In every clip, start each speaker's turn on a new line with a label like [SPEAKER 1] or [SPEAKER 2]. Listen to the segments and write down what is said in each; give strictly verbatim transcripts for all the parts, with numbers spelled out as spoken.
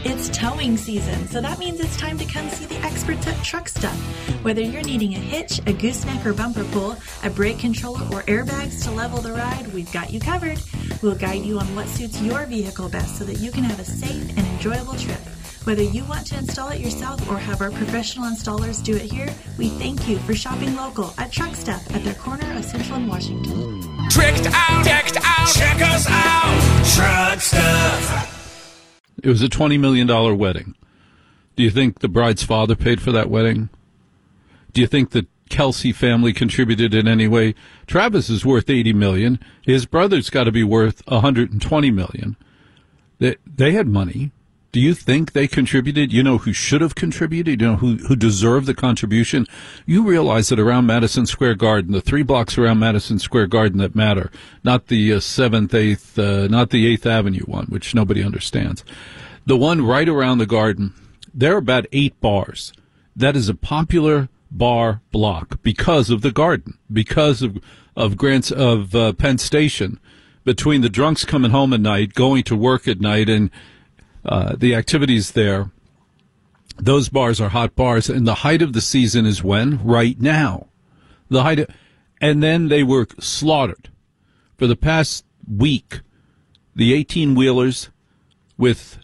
[SPEAKER 1] It's towing season, so that means it's time to come see the experts at Truck Stuff. Whether you're needing a hitch, a gooseneck or bumper pull, a brake controller, or airbags to level the ride, we've got you covered. We'll guide you on what suits your vehicle best so that you can have a safe and enjoyable trip. Whether you want to install it yourself or have our professional installers do it here, we thank you for shopping local at Truck Stuff at their corner of Central and Washington.
[SPEAKER 2] Tricked out, decked out, check us out, Truck Stuff.
[SPEAKER 3] It was a twenty million dollars wedding. Do you think the bride's father paid for that wedding? Do you think the Kelsey family contributed in any way? Travis is worth eighty million dollars. His brother's got to be worth one hundred twenty million dollars. They, they had money. Do you think they contributed? You know who should have contributed? You know who, who deserved the contribution? You realize that around Madison Square Garden, the three blocks around Madison Square Garden that matter, not the uh, seventh, eighth, uh, not the eighth Avenue one, which nobody understands. The one right around the garden, there are about eight bars. That is a popular bar block because of the garden, because of of Grants of uh, Penn Station, between the drunks coming home at night, going to work at night, and Uh, the activities there. Those bars are hot bars, and the height of the season is when? Right now. The height of, and then they were slaughtered. For the past week, the eighteen-wheelers with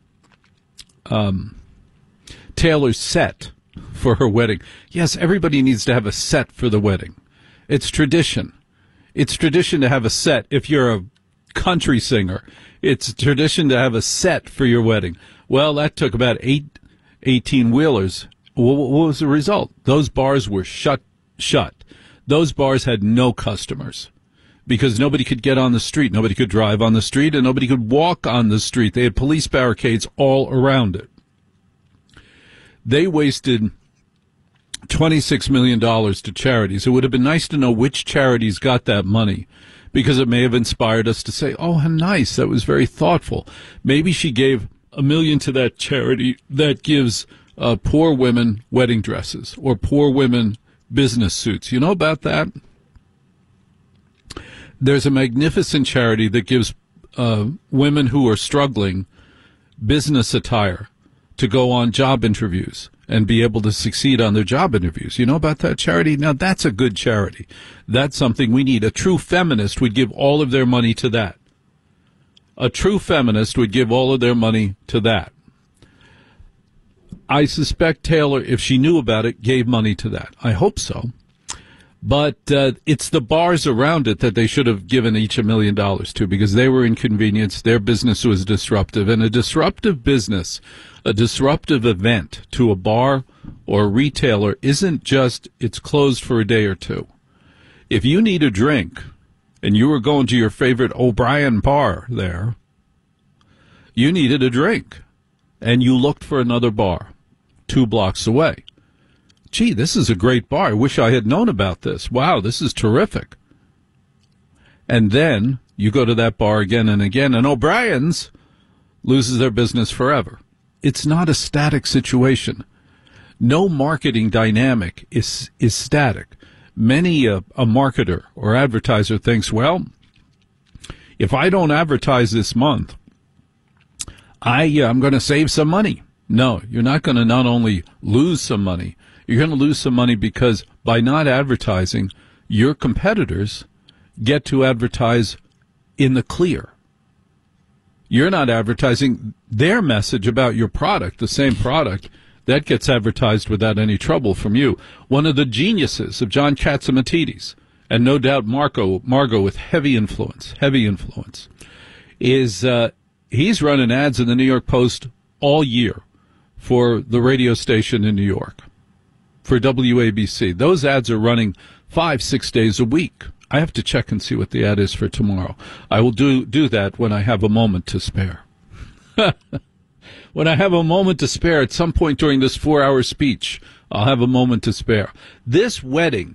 [SPEAKER 3] um, Taylor's set for her wedding. Yes, everybody needs to have a set for the wedding. It's tradition. It's tradition to have a set if you're a country singer. It's tradition to have a set for your wedding. Well, that took about eight eighteen-wheelers. What was the result? Those bars were shut, shut. Those bars had no customers because nobody could get on the street. Nobody could drive on the street, and nobody could walk on the street. They had police barricades all around it. They wasted twenty-six million dollars to charities. It would have been nice to know which charities got that money, because it may have inspired us to say, oh, how nice, that was very thoughtful. Maybe she gave a million to that charity that gives uh, poor women wedding dresses or poor women business suits. You know about that? There's a magnificent charity that gives uh, women who are struggling business attire to go on job interviews and be able to succeed on their job interviews. You know about that charity? Now, that's a good charity. That's something we need. A true feminist would give all of their money to that. A true feminist would give all of their money to that. I suspect Taylor, if she knew about it, gave money to that. I hope so. But uh, it's the bars around it that they should have given each a million dollars to, because they were inconvenienced. Their business was disruptive. And a disruptive business, a disruptive event to a bar or a retailer isn't just it's closed for a day or two. If you need a drink and you were going to your favorite O'Brien bar there, you needed a drink and you looked for another bar two blocks away. Gee, this is a great bar. I wish I had known about this. Wow, this is terrific. And then you go to that bar again and again, and O'Brien's loses their business forever. It's not a static situation. No marketing dynamic is is static. Many a, a marketer or advertiser thinks, well, if I don't advertise this month, I, uh, I'm going to save some money. No, you're not going to not only lose some money, you're going to lose some money because by not advertising, your competitors get to advertise in the clear. You're not advertising their message about your product, the same product, that gets advertised without any trouble from you. One of the geniuses of John Catsimatidis, and no doubt Marco, Margot with heavy influence, heavy influence, is uh, he's running ads in the New York Post all year for the radio station in New York, for W A B C. Those ads are running five, six days a week. I have to check and see what the ad is for tomorrow. I will do do that when I have a moment to spare. When I have a moment to spare at some point during this four-hour speech, I'll have a moment to spare. This wedding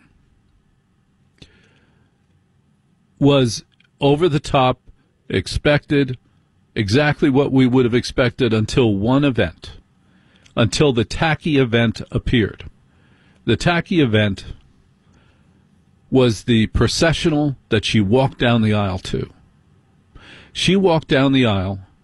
[SPEAKER 3] was over the top, expected, exactly what we would have expected until one event, until the tacky event appeared. The tacky event was the processional that she walked down the aisle to. She walked down the aisle